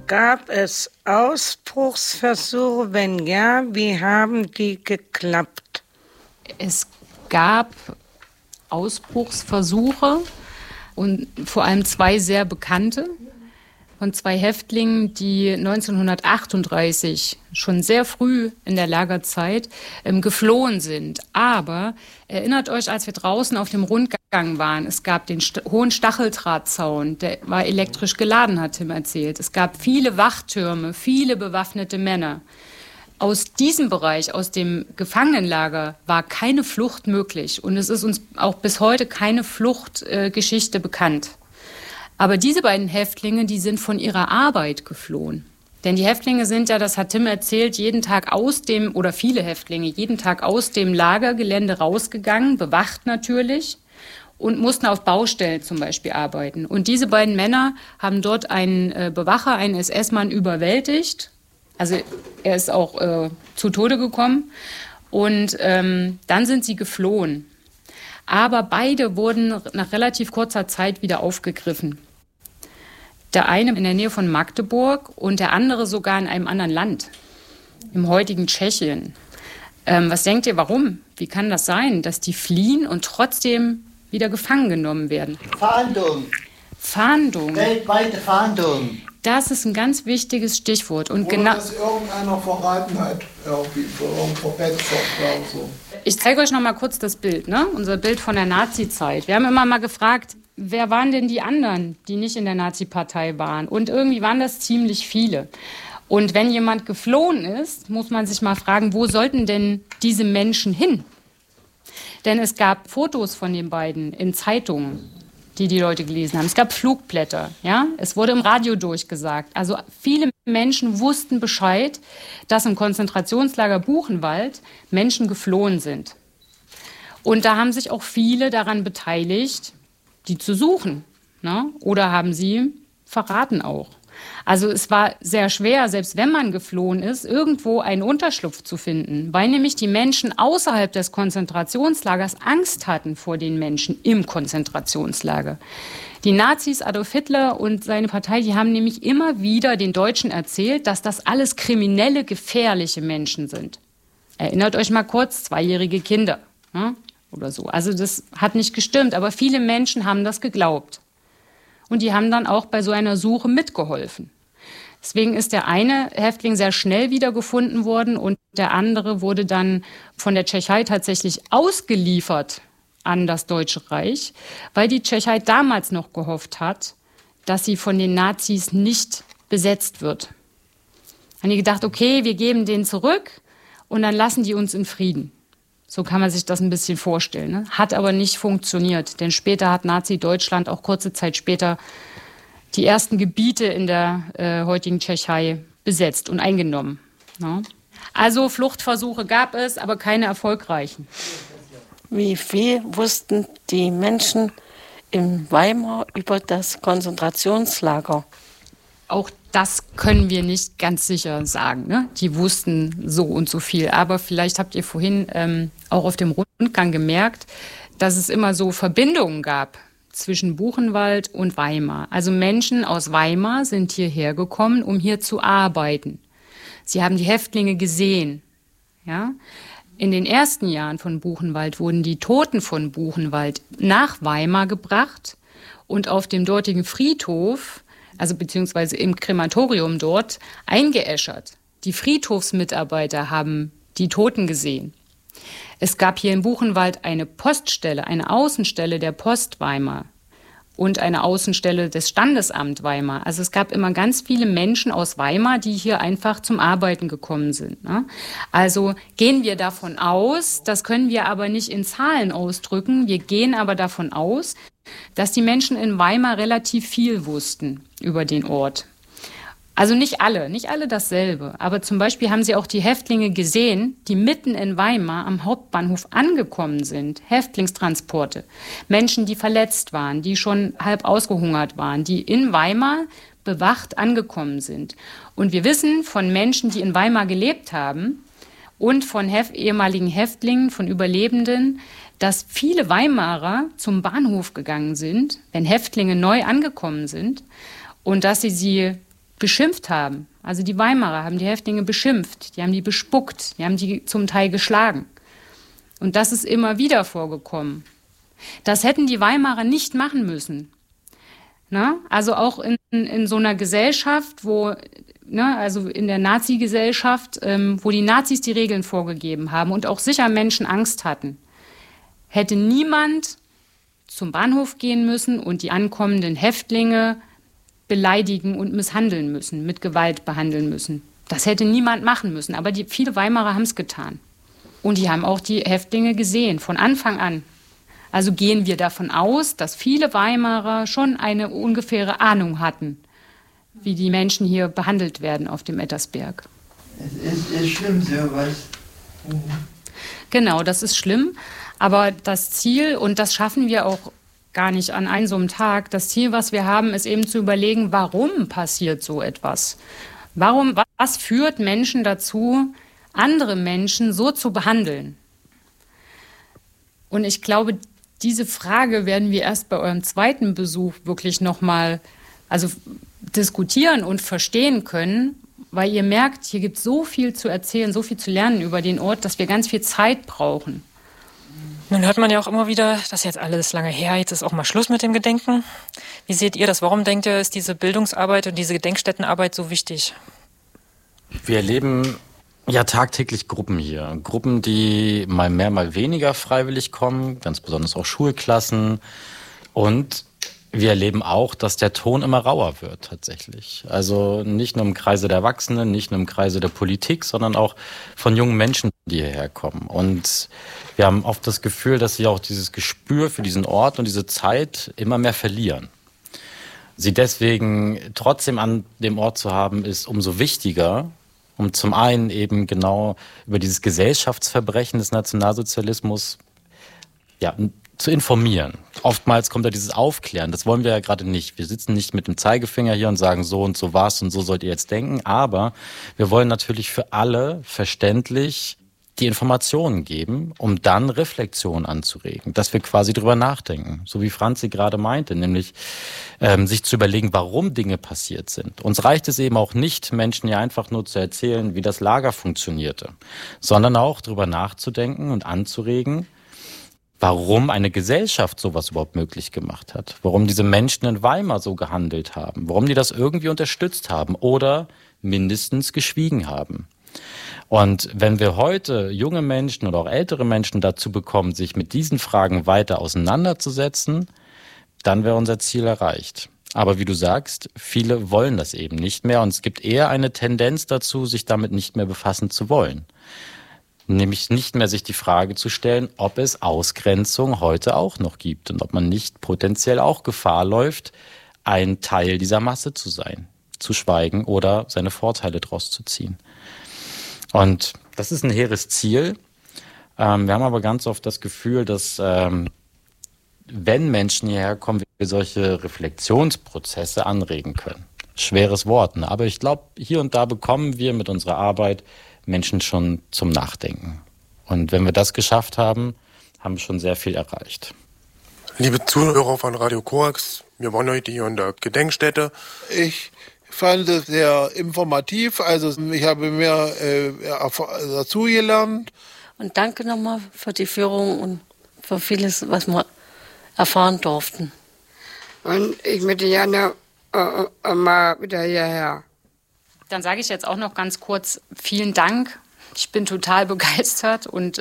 Gab es Ausbruchsversuche? Wenn ja, wie haben die geklappt? Es gab Ausbruchsversuche und vor allem 2 sehr bekannte von 2 Häftlingen, die 1938 schon sehr früh in der Lagerzeit geflohen sind. Aber erinnert euch, als wir draußen auf dem Rundgang waren, es gab den hohen Stacheldrahtzaun, der war elektrisch geladen, hat Tim erzählt. Es gab viele Wachtürme, viele bewaffnete Männer. Aus diesem Bereich, aus dem Gefangenenlager, war keine Flucht möglich. Und es ist uns auch bis heute keine Fluchtgeschichte bekannt. Aber diese beiden Häftlinge, die sind von ihrer Arbeit geflohen. Denn die Häftlinge sind ja, das hat Tim erzählt, viele Häftlinge, jeden Tag aus dem Lagergelände rausgegangen, bewacht natürlich, und mussten auf Baustellen zum Beispiel arbeiten. Und diese beiden Männer haben dort einen Bewacher, einen SS-Mann überwältigt. Also er ist auch zu Tode gekommen. Und dann sind sie geflohen. Aber beide wurden nach relativ kurzer Zeit wieder aufgegriffen. Der eine in der Nähe von Magdeburg und der andere sogar in einem anderen Land, im heutigen Tschechien. Was denkt ihr, warum? Wie kann das sein, dass die fliehen und trotzdem wieder gefangen genommen werden? Fahndung. Weltweite Fahndung. Das ist ein ganz wichtiges Stichwort. Und oder dass irgendeiner verraten hat, irgendwie, verbessert oder so. Ich zeige euch noch mal kurz das Bild, ne? Unser Bild von der Nazi-Zeit. Wir haben immer mal gefragt, wer waren denn die anderen, die nicht in der Nazi-Partei waren? Und irgendwie waren das ziemlich viele. Und wenn jemand geflohen ist, muss man sich mal fragen, wo sollten denn diese Menschen hin? Denn es gab Fotos von den beiden in Zeitungen, die Leute gelesen haben. Es gab Flugblätter, ja? Es wurde im Radio durchgesagt. Also viele Menschen wussten Bescheid, dass im Konzentrationslager Buchenwald Menschen geflohen sind. Und da haben sich auch viele daran beteiligt, die zu suchen, ne? Oder haben sie verraten auch. Also es war sehr schwer, selbst wenn man geflohen ist, irgendwo einen Unterschlupf zu finden, weil nämlich die Menschen außerhalb des Konzentrationslagers Angst hatten vor den Menschen im Konzentrationslager. Die Nazis, Adolf Hitler und seine Partei, die haben nämlich immer wieder den Deutschen erzählt, dass das alles kriminelle, gefährliche Menschen sind. Erinnert euch mal kurz, 2-jährige Kinder, ne? Oder so. Also das hat nicht gestimmt, aber viele Menschen haben das geglaubt. Und die haben dann auch bei so einer Suche mitgeholfen. Deswegen ist der eine Häftling sehr schnell wiedergefunden worden und der andere wurde dann von der Tschechei tatsächlich ausgeliefert an das Deutsche Reich, weil die Tschechei damals noch gehofft hat, dass sie von den Nazis nicht besetzt wird. Haben die gedacht, okay, wir geben den zurück und dann lassen die uns in Frieden. So kann man sich das ein bisschen vorstellen, ne? Hat aber nicht funktioniert, denn später hat Nazi-Deutschland auch kurze Zeit später die ersten Gebiete in der heutigen Tschechei besetzt und eingenommen, ne? Also Fluchtversuche gab es, aber keine erfolgreichen. Wie viel wussten die Menschen in Weimar über das Konzentrationslager? Auch das können wir nicht ganz sicher sagen, ne? Die wussten so und so viel. Aber vielleicht habt ihr vorhin auch auf dem Rundgang gemerkt, dass es immer so Verbindungen gab zwischen Buchenwald und Weimar. Also Menschen aus Weimar sind hierher gekommen, um hier zu arbeiten. Sie haben die Häftlinge gesehen. Ja? In den ersten Jahren von Buchenwald wurden die Toten von Buchenwald nach Weimar gebracht und auf dem dortigen Friedhof, also beziehungsweise im Krematorium dort, eingeäschert. Die Friedhofsmitarbeiter haben die Toten gesehen. Es gab hier in Buchenwald eine Poststelle, eine Außenstelle der Post Weimar und eine Außenstelle des Standesamt Weimar. Also es gab immer ganz viele Menschen aus Weimar, die hier einfach zum Arbeiten gekommen sind, ne? Also gehen wir davon aus, das können wir aber nicht in Zahlen ausdrücken, wir gehen aber davon aus, dass die Menschen in Weimar relativ viel wussten über den Ort. Also nicht alle dasselbe. Aber zum Beispiel haben sie auch die Häftlinge gesehen, die mitten in Weimar am Hauptbahnhof angekommen sind. Häftlingstransporte. Menschen, die verletzt waren, die schon halb ausgehungert waren, die in Weimar bewacht angekommen sind. Und wir wissen von Menschen, die in Weimar gelebt haben und von ehemaligen Häftlingen, von Überlebenden, dass viele Weimarer zum Bahnhof gegangen sind, wenn Häftlinge neu angekommen sind, und dass sie beschimpft haben. Also die Weimarer haben die Häftlinge beschimpft, die haben die bespuckt, die haben die zum Teil geschlagen. Und das ist immer wieder vorgekommen. Das hätten die Weimarer nicht machen müssen. Na? Also auch in so einer Gesellschaft, also in der Nazi-Gesellschaft, wo die Nazis die Regeln vorgegeben haben und auch sicher Menschen Angst hatten, hätte niemand zum Bahnhof gehen müssen und die ankommenden Häftlinge beleidigen und misshandeln müssen, mit Gewalt behandeln müssen. Das hätte niemand machen müssen, aber viele Weimarer haben es getan. Und die haben auch die Häftlinge gesehen, von Anfang an. Also gehen wir davon aus, dass viele Weimarer schon eine ungefähre Ahnung hatten, wie die Menschen hier behandelt werden auf dem Ettersberg. Es ist schlimm, sowas. Genau, das ist schlimm. Aber das Ziel, und das schaffen wir auch gar nicht an einem so einem Tag, das Ziel, was wir haben, ist eben zu überlegen, warum passiert so etwas? Was führt Menschen dazu, andere Menschen so zu behandeln? Und ich glaube, diese Frage werden wir erst bei eurem zweiten Besuch wirklich nochmal diskutieren und verstehen können, weil ihr merkt, hier gibt es so viel zu erzählen, so viel zu lernen über den Ort, dass wir ganz viel Zeit brauchen. Nun hört man ja auch immer wieder, das ist jetzt alles lange her, jetzt ist auch mal Schluss mit dem Gedenken. Wie seht ihr das? Warum denkt ihr, ist diese Bildungsarbeit und diese Gedenkstättenarbeit so wichtig? Wir erleben ja tagtäglich Gruppen hier. Gruppen, die mal mehr, mal weniger freiwillig kommen, ganz besonders auch Schulklassen. Und wir erleben auch, dass der Ton immer rauer wird tatsächlich. Also nicht nur im Kreise der Erwachsenen, nicht nur im Kreise der Politik, sondern auch von jungen Menschen, die hierher kommen. Und wir haben oft das Gefühl, dass sie auch dieses Gespür für diesen Ort und diese Zeit immer mehr verlieren. Sie deswegen trotzdem an dem Ort zu haben, ist umso wichtiger, um zum einen eben genau über dieses Gesellschaftsverbrechen des Nationalsozialismus zu informieren. Oftmals kommt da dieses Aufklären, das wollen wir ja gerade nicht. Wir sitzen nicht mit dem Zeigefinger hier und sagen, so und so war's und so sollt ihr jetzt denken, aber wir wollen natürlich für alle verständlich die Informationen geben, um dann Reflexion anzuregen, dass wir quasi drüber nachdenken, so wie Franzi gerade meinte, nämlich sich zu überlegen, warum Dinge passiert sind. Uns reicht es eben auch nicht, Menschen ja einfach nur zu erzählen, wie das Lager funktionierte, sondern auch drüber nachzudenken und anzuregen, warum eine Gesellschaft sowas überhaupt möglich gemacht hat, warum diese Menschen in Weimar so gehandelt haben, warum die das irgendwie unterstützt haben oder mindestens geschwiegen haben. Und wenn wir heute junge Menschen oder auch ältere Menschen dazu bekommen, sich mit diesen Fragen weiter auseinanderzusetzen, dann wäre unser Ziel erreicht. Aber wie du sagst, viele wollen das eben nicht mehr und es gibt eher eine Tendenz dazu, sich damit nicht mehr befassen zu wollen. Nämlich nicht mehr sich die Frage zu stellen, ob es Ausgrenzung heute auch noch gibt und ob man nicht potenziell auch Gefahr läuft, ein Teil dieser Masse zu sein, zu schweigen oder seine Vorteile daraus zu ziehen. Und das ist ein hehres Ziel. Wir haben aber ganz oft das Gefühl, dass wenn Menschen hierher kommen, wir solche Reflexionsprozesse anregen können. Schweres Wort, ne? Aber ich glaube, hier und da bekommen wir mit unserer Arbeit Menschen schon zum Nachdenken. Und wenn wir das geschafft haben, haben wir schon sehr viel erreicht. Liebe Zuhörer von Radio Korax, wir waren heute hier in der Gedenkstätte. Ich fand es sehr informativ, also ich habe mehr dazugelernt. Und danke nochmal für die Führung und für vieles, was wir erfahren durften. Und ich möchte gerne mal wieder hierher. Dann sage ich jetzt auch noch ganz kurz vielen Dank. Ich bin total begeistert und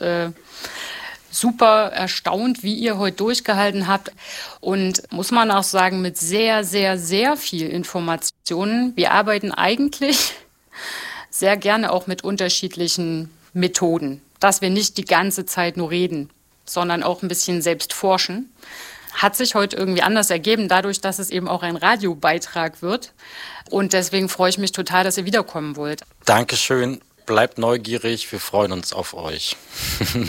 super erstaunt, wie ihr heute durchgehalten habt. Und muss man auch sagen, mit sehr, sehr, sehr viel Informationen. Wir arbeiten eigentlich sehr gerne auch mit unterschiedlichen Methoden, dass wir nicht die ganze Zeit nur reden, sondern auch ein bisschen selbst forschen. Hat sich heute irgendwie anders ergeben, dadurch, dass es eben auch ein Radiobeitrag wird. Und deswegen freue ich mich total, dass ihr wiederkommen wollt. Dankeschön, bleibt neugierig, wir freuen uns auf euch.